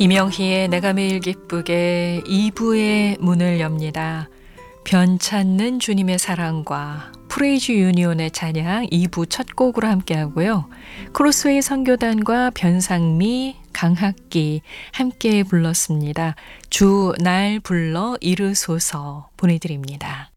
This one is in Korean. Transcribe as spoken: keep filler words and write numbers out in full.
이명희의 내가 매일 기쁘게 이 부의 문을 엽니다. 변찮는 주님의 사랑과 프레이즈 유니온의 찬양 이 부 첫 곡으로 함께하고요. 크로스웨이 선교단과 변상미, 강학기 함께 불렀습니다. 주 날 불러 이르소서 보내드립니다.